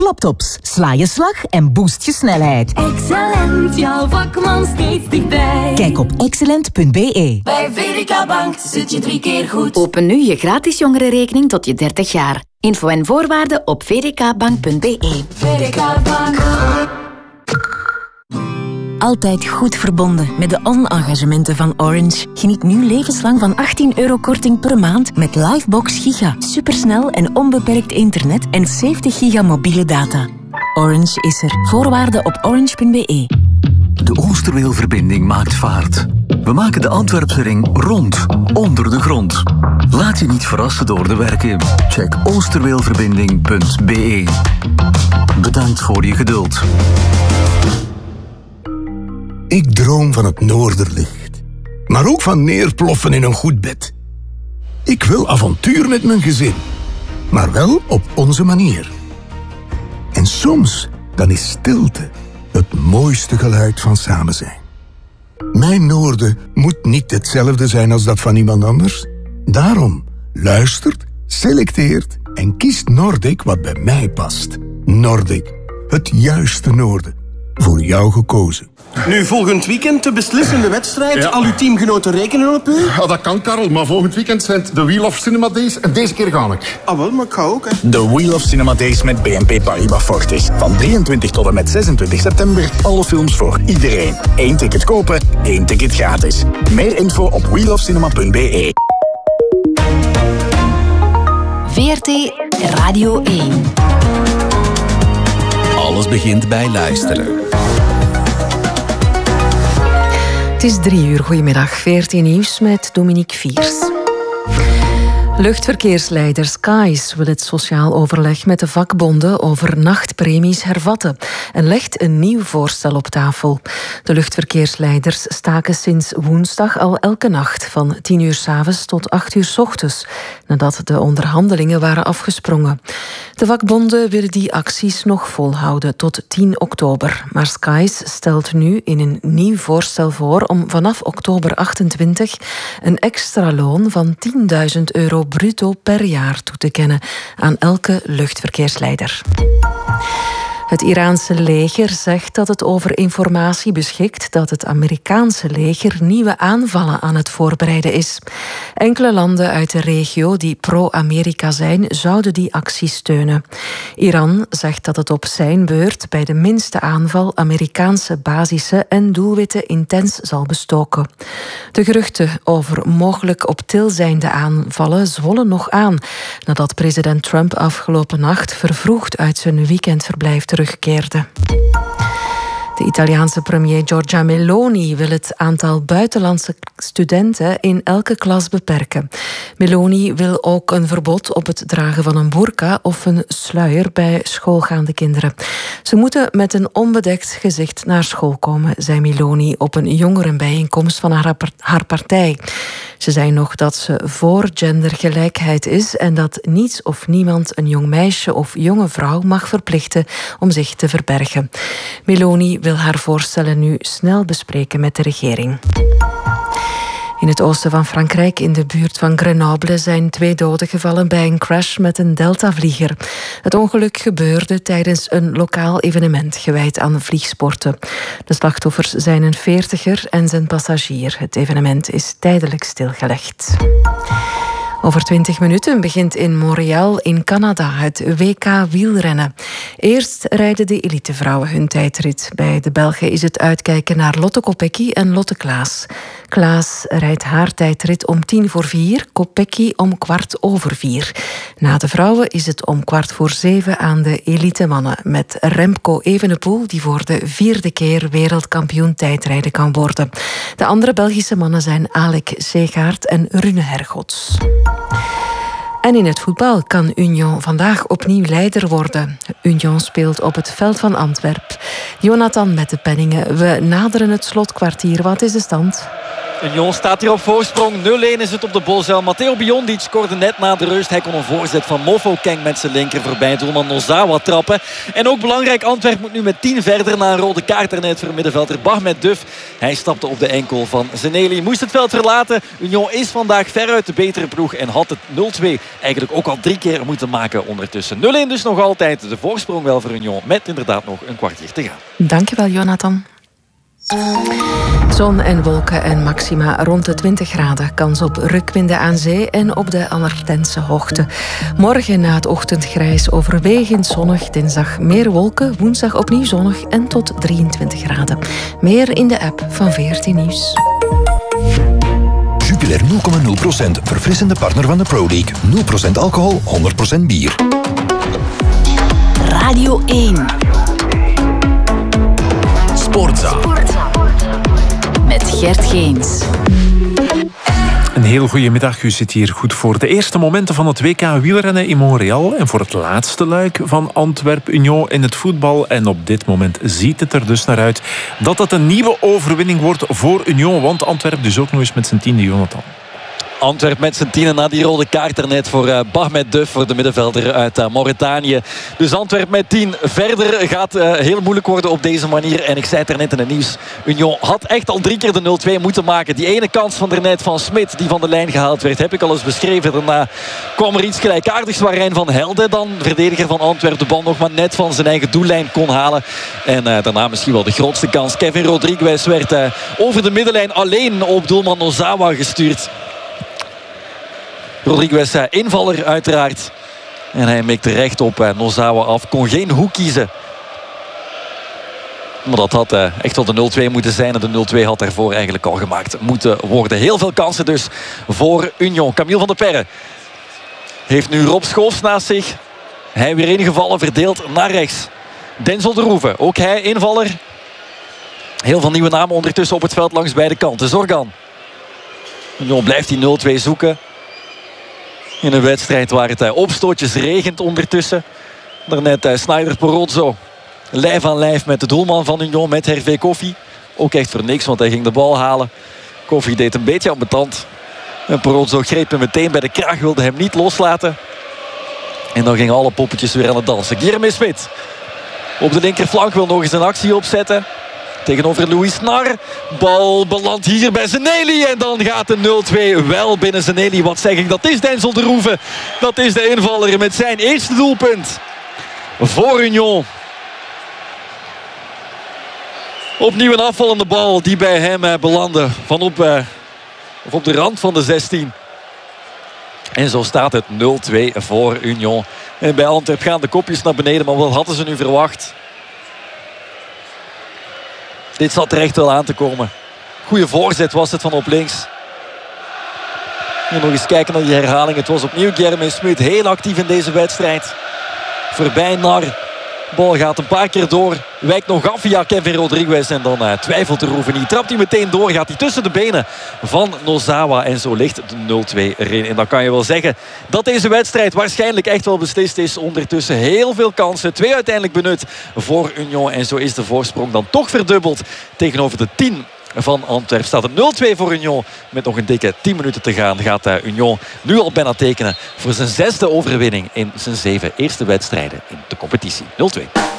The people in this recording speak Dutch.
Laptops, sla je slag en boost je snelheid. Excellent, jouw vakman steeds dichtbij. Kijk op excellent.be. Bij VDK Bank zit je 3 keer goed. Open nu je gratis jongerenrekening tot je 30 jaar. Info en voorwaarden op vdkbank.be. VDK Bank. Altijd goed verbonden met de on-engagementen van Orange. Geniet nu levenslang van €18 korting per maand met Livebox Giga. Supersnel en onbeperkt internet en 70 giga mobiele data. Orange is er. Voorwaarden op orange.be. De Oosterweelverbinding maakt vaart. We maken de Antwerpse ring rond, onder de grond. Laat je niet verrassen door de werken. Check oosterweelverbinding.be. Bedankt voor je geduld. Ik droom van het noorderlicht, maar ook van neerploffen in een goed bed. Ik wil avontuur met mijn gezin, maar wel op onze manier. En soms dan is stilte het mooiste geluid van samen zijn. Mijn noorden moet niet hetzelfde zijn als dat van iemand anders. Daarom luistert, selecteert en kiest Nordic wat bij mij past. Nordic, het juiste noorden. Voor jou gekozen. Nu, volgend weekend de beslissende wedstrijd. Ja. Al uw teamgenoten rekenen op u? Ja, dat kan, Karel. Maar volgend weekend zijn het de Wheel of Cinema Days. En deze keer ga ik. Ah, wel, maar ik ga ook, hè. De Wheel of Cinema Days met BNP Paribas Fortis. Van 23 tot en met 26 september. Alle films voor iedereen. 1 ticket kopen, 1 ticket gratis. Meer info op wheelofcinema.be. VRT Radio 1. Alles begint bij luisteren. Het is 3:00. Goedemiddag. VRT Nieuws met Dominique Viers. Luchtverkeersleider Skies wil het sociaal overleg met de vakbonden over nachtpremies hervatten en legt een nieuw voorstel op tafel. De luchtverkeersleiders staken sinds woensdag al elke nacht van 10:00 's avonds tot 8:00 's ochtends, nadat de onderhandelingen waren afgesprongen. De vakbonden willen die acties nog volhouden tot 10 oktober. Maar Skies stelt nu in een nieuw voorstel voor om vanaf oktober 28 een extra loon van €10.000 bruto per jaar toe te kennen aan elke luchtverkeersleider. Het Iraanse leger zegt dat het over informatie beschikt dat het Amerikaanse leger nieuwe aanvallen aan het voorbereiden is. Enkele landen uit de regio die pro-Amerika zijn, zouden die actie steunen. Iran zegt dat het op zijn beurt bij de minste aanval Amerikaanse basissen en doelwitten intens zal bestoken. De geruchten over mogelijk op til zijnde aanvallen zwollen nog aan, nadat president Trump afgelopen nacht vervroegd uit zijn weekendverblijf terugkeerde. De Italiaanse premier Giorgia Meloni wil het aantal buitenlandse studenten in elke klas beperken. Meloni wil ook een verbod op het dragen van een burka of een sluier bij schoolgaande kinderen. Ze moeten met een onbedekt gezicht naar school komen, zei Meloni op een jongerenbijeenkomst van haar partij. Ze zei nog dat ze voor gendergelijkheid is en dat niets of niemand een jong meisje of jonge vrouw mag verplichten om zich te verbergen. Meloni wil haar voorstellen nu snel bespreken met de regering. In het oosten van Frankrijk, in de buurt van Grenoble, zijn 2 doden gevallen bij een crash met een Delta-vlieger. Het ongeluk gebeurde tijdens een lokaal evenement gewijd aan vliegsporten. De slachtoffers zijn een 40er en zijn passagier. Het evenement is tijdelijk stilgelegd. Over 20 minuten begint in Montreal in Canada het WK wielrennen. Eerst rijden de elitevrouwen hun tijdrit. Bij de Belgen is het uitkijken naar Lotte Kopecky en Lotte Klaas. Klaas rijdt haar tijdrit om 4:10, Kopecky om 4:15. Na de vrouwen is het om 6:15 aan de elitemannen met Remco Evenepoel, die voor de 4e keer wereldkampioen tijdrijden kan worden. De andere Belgische mannen zijn Alec Segaert en Rune Hergots. En in het voetbal kan Union vandaag opnieuw leider worden. Union speelt op het veld van Antwerpen. Jonathan met de penningen. We naderen het slotkwartier. Wat is de stand? Union staat hier op voorsprong. 0-1 is het op de Bosuil. Matteo Biondic scoorde net na de rust. Hij kon een voorzet van Mofo Keng met zijn linker voorbij doelman Nozawa trappen. En ook belangrijk, Antwerpen moet nu met 10 verder na een rode kaart er net voor middenvelder Bahmet Duf. Hij stapte op de enkel van Zeneli. Moest het veld verlaten. Union is vandaag veruit de betere ploeg en had het 0-2 eigenlijk ook al 3 keer moeten maken ondertussen. 0-1 dus nog altijd. De voorsprong wel voor Union met inderdaad nog een kwartier te gaan. Dankjewel, Jonathan. Zon en wolken en maxima rond de 20 graden. Kans op rukwinden aan zee en op de Anartense hoogte. Morgen na het ochtendgrijs overwegend zonnig. Dinsdag meer wolken, woensdag opnieuw zonnig en tot 23 graden. Meer in de app van VRT Nieuws. Jupiler 0,0%. Verfrissende partner van de Pro League. 0% alcohol, 100% bier. Radio 1. Sportza. Met Gert Geens. Een heel goede middag. U zit hier goed voor de eerste momenten van het WK wielrennen in Montreal en voor het laatste luik van Antwerp-Union in het voetbal. En op dit moment ziet het er dus naar uit dat het een nieuwe overwinning wordt voor Union. Want Antwerp dus ook nog eens met zijn 10e, Jonathan. Antwerp met zijn 10 na die rode kaart er net voor Bahmet Duf, voor de middenvelder uit Mauritanië. Dus Antwerp met 10 verder gaat heel moeilijk worden op deze manier. En ik zei het er net in het nieuws. Union had echt al 3 keer de 0-2 moeten maken. Die ene kans van daarnet van Smit die van de lijn gehaald werd, heb ik al eens beschreven. Daarna kwam er iets gelijkaardigs waar Rijn van Helden, dan verdediger van Antwerp, de bal nog maar net van zijn eigen doellijn kon halen. En daarna misschien wel de grootste kans. Kevin Rodriguez werd over de middenlijn alleen op doelman Nozawa gestuurd. Rodriguez invaller uiteraard. En hij mikte recht op Nozawa af. Kon geen hoek kiezen. Maar dat had echt wel de 0-2 moeten zijn. En de 0-2 had daarvoor eigenlijk al gemaakt moeten worden. Heel veel kansen dus voor Union. Camille van der Perre heeft nu Rob Schoofs naast zich. Hij weer ingevallen, verdeeld naar rechts. Denzel de Roeven, ook hij invaller. Heel veel nieuwe namen ondertussen op het veld langs beide kanten. Zorgan. Union blijft die 0-2 zoeken. In een wedstrijd waar het opstootjes regent ondertussen. Daarnet Snyder Porozzo lijf aan lijf met de doelman van Union, met Hervé Koffie. Ook echt voor niks, want hij ging de bal halen. Koffie deed een beetje ambetant. En Porozzo greep hem meteen bij de kraag, wilde hem niet loslaten. En dan gingen alle poppetjes weer aan het dansen. Guilherme Smit op de linkerflank wil nog eens een actie opzetten. Tegenover Louis Nar. Bal belandt hier bij Zeneli. En dan gaat de 0-2 wel binnen Zeneli. Wat zeg ik? Dat is Denzel de Roeven. Dat is de invaller met zijn eerste doelpunt voor Union. Opnieuw een afvallende bal die bij hem belandde. Van op de rand van de 16. En zo staat het 0-2 voor Union. En bij Antwerp gaan de kopjes naar beneden. Maar wat hadden ze nu verwacht? Dit zat er echt wel aan te komen. Goeie voorzet was het van op links. En nog eens kijken naar die herhaling. Het was opnieuw Guilherme Smit. Heel actief in deze wedstrijd. Voorbij Nar. Bal gaat een paar keer door. Wijkt nog af via Kevin Rodriguez. En dan twijfelt de Roeven niet. Trapt hij meteen door. Gaat hij tussen de benen van Nozawa. En zo ligt de 0-2 erin. En dan kan je wel zeggen dat deze wedstrijd waarschijnlijk echt wel beslist is. Ondertussen heel veel kansen. 2 uiteindelijk benut voor Union. En zo is de voorsprong dan toch verdubbeld tegenover de 10 van Antwerp. Staat het 0-2 voor Union. Met nog een dikke 10 minuten te gaan gaat Union nu al bijna tekenen voor zijn 6e overwinning in zijn 7 eerste wedstrijden in de competitie. 0-2.